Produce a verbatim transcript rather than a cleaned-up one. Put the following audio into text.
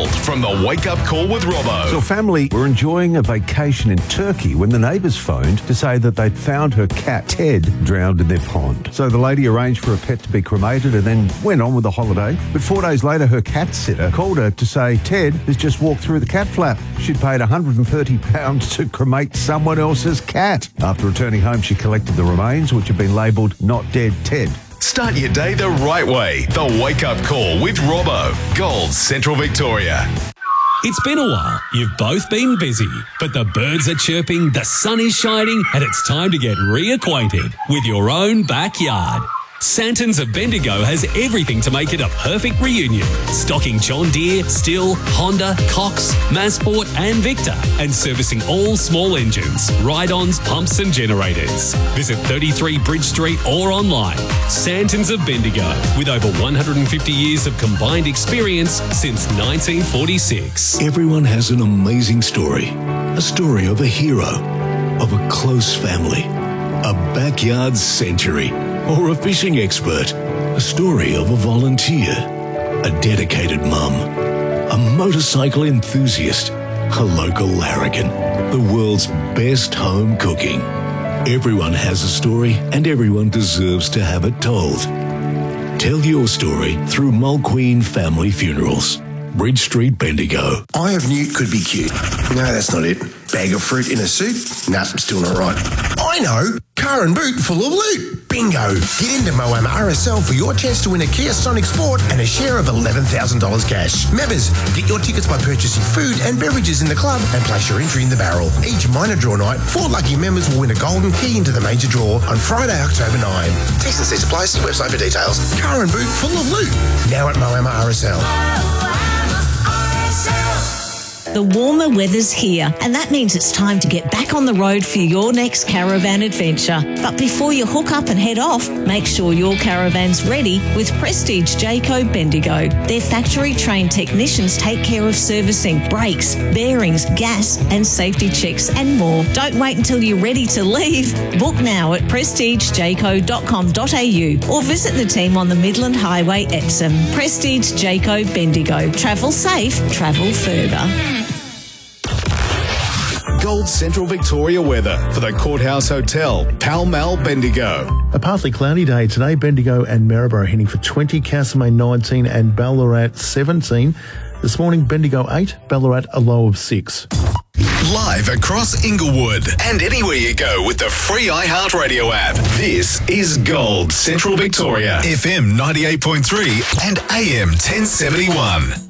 Gold from the Wake Up Call with Robbo. So a family were enjoying a vacation in Turkey when the neighbours phoned to say that they'd found her cat, Ted, drowned in their pond. So the lady arranged for her pet to be cremated and then went on with the holiday. But four days later, her cat sitter called her to say Ted has just walked through the cat flap. She'd paid one hundred thirty pounds to cremate someone else's cat. After returning home, she collected the remains, which had been labelled Not Dead Ted. Start your day the right way. The Wake Up Call with Robbo. Gold, Central Victoria. It's been a while. You've both been busy, but the birds are chirping, the sun is shining, and it's time to get reacquainted with your own backyard. Santons of Bendigo has everything to make it a perfect reunion. Stocking John Deere, Stihl, Honda, Cox, Masport and Victor, and servicing all small engines, ride-ons, pumps and generators. Visit thirty-three Bridge Street or online. Santons of Bendigo, with over one hundred fifty years of combined experience since nineteen forty-six. Everyone has an amazing story. A story of a hero, of a close family, a backyard century, or a fishing expert. A story of a volunteer, a dedicated mum, a motorcycle enthusiast, a local larrikin, the world's best home cooking. Everyone has a story and everyone deserves to have it told. Tell your story through Mulqueen Family Funerals. Bridge Street, Bendigo. Eye of Newt could be cute. No, that's not it. Bag of fruit in a soup? Nah, still not right. I know! Car and boot full of loot. Bingo! Get into Moama R S L for your chance to win a Kia Sonic Sport and a share of eleven thousand dollars cash. Members, get your tickets by purchasing food and beverages in the club and place your entry in the barrel. Each minor draw night, four lucky members will win a golden key into the major draw on Friday, October ninth. T's and C's apply. See website for details. Car and boot full of loot. Now at Moama R S L. The warmer weather's here, and that means it's time to get back on the road for your next caravan adventure. But before you hook up and head off, make sure your caravan's ready with Prestige Jayco Bendigo. Their factory-trained technicians take care of servicing, brakes, bearings, gas and safety checks and more. Don't wait until you're ready to leave. Book now at prestige jayco dot com dot a u or visit the team on the Midland Highway, Epsom. Prestige Jayco Bendigo. Travel safe, travel further. Gold Central Victoria weather for the Courthouse Hotel, Pall Mall, Bendigo. A partly cloudy day today. Bendigo and Maryborough heading for twenty, Castlemaine nineteen and Ballarat seventeen. This morning, Bendigo eight, Ballarat a low of six. Live across Inglewood and anywhere you go with the free iHeartRadio app. This is Gold Central Victoria, F M ninety-eight point three and A M ten seventy-one.